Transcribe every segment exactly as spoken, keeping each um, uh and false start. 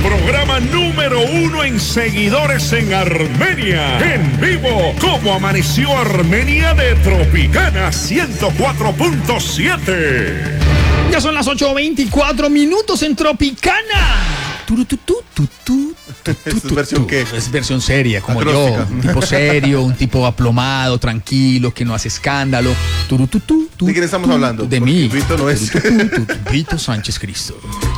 programa número uno en seguidores en Armenia. En vivo, ¿cómo amaneció Armenia de Tropicana ciento cuatro punto siete? Ya son las ocho veinticuatro minutos en Tropicana. ¿Es versión qué? Es versión seria, como Acróstica. yo. Un tipo serio, un tipo aplomado, tranquilo, que no hace escándalo. Turututú, tu, ¿De quién estamos tu, hablando? De Porque mí. Vito no es. Turututú, tu, Vito Sánchez Cristo.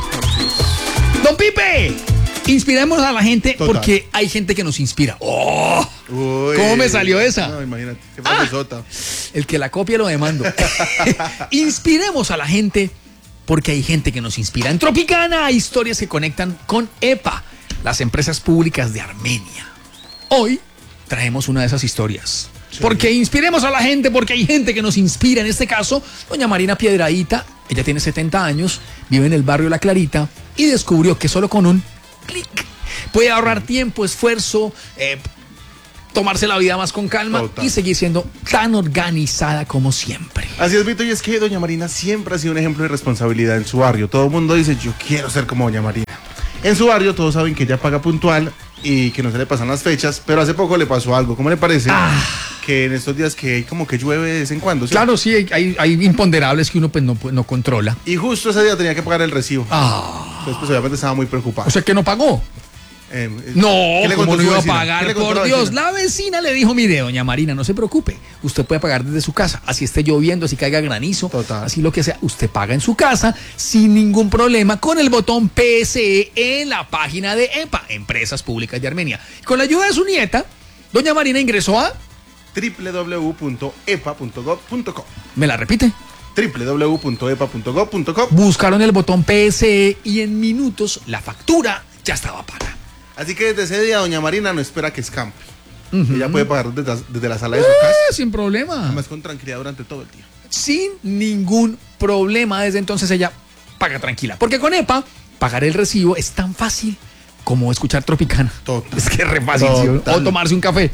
Don Pipe, inspiremos a la gente. Total. Porque hay gente que nos inspira. ¡Oh! Uy. ¿Cómo me salió esa? No, imagínate. Qué Ah. padresota. El que la copia lo demando. Inspiremos a la gente porque hay gente que nos inspira. En Tropicana hay historias que conectan con E P A, las empresas públicas de Armenia. Hoy traemos una de esas historias. Sí. Porque inspiremos a la gente, porque hay gente que nos inspira. En este caso, doña Marina Piedradita, ella tiene setenta años, vive en el barrio La Clarita y descubrió que solo con un clic puede ahorrar tiempo, esfuerzo, eh, tomarse la vida más con calma. Total. Y seguir siendo tan organizada como siempre. Así es, Vito, y es que doña Marina siempre ha sido un ejemplo de responsabilidad en su barrio. Todo el mundo dice, yo quiero ser como doña Marina. En su barrio todos saben que ella paga puntual y que no se le pasan las fechas, pero hace poco le pasó algo. ¿Cómo le parece? Ah. Que en estos días que como que llueve de vez en cuando, ¿sí? Claro, sí, hay, hay imponderables que uno pues no, no controla. Y justo ese día tenía que pagar el recibo. Ah. Entonces pues obviamente estaba muy preocupado. O sea que no pagó. Eh, no, ¿cómo no iba a vecina? pagar? Por Dios, la vecina le dijo, mire, doña Marina, no se preocupe, usted puede pagar desde su casa, así esté lloviendo, así caiga granizo, Total. Así lo que sea, usted paga en su casa sin ningún problema con el botón P S E en la página de E P A, Empresas Públicas de Armenia. Con la ayuda de su nieta, doña Marina ingresó a doble u doble u doble u punto e p a punto gov punto co. ¿Me la repite? doble u doble u doble u punto e p a punto gov punto co. Buscaron el botón P S E y en minutos la factura ya estaba paga. Así que desde ese día doña Marina no espera que escampe. Uh-huh. Ella puede pagar desde, desde la sala de su eh, casa. Sin problema. Además con tranquilidad durante todo el día. Sin ningún problema. Desde entonces ella paga tranquila. Porque con E P A, pagar el recibo es tan fácil como escuchar Tropicana. Total. Es que es re fácil. ¿Sí? O tomarse un café.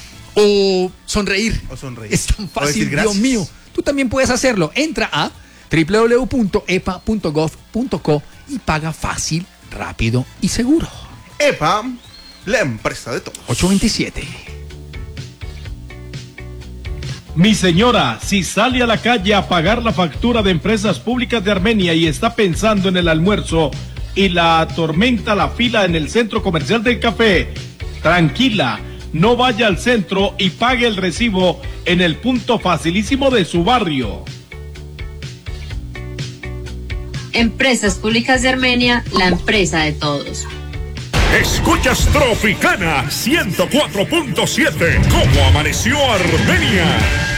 O sonreír. O sonreír. Es tan fácil, Dios mío. Tú también puedes hacerlo. Entra a doble u doble u doble u punto e p a punto gov punto co y paga fácil, rápido y seguro. E P A, la empresa de todos. ocho veintisiete. Mi señora, si sale a la calle a pagar la factura de Empresas Públicas de Armenia y está pensando en el almuerzo y la atormenta la fila en el centro comercial del café, tranquila, no vaya al centro y pague el recibo en el punto facilísimo de su barrio. Empresas Públicas de Armenia, la empresa de todos. Escuchas Tropicana ciento cuatro punto siete. ¿Cómo amaneció Armenia?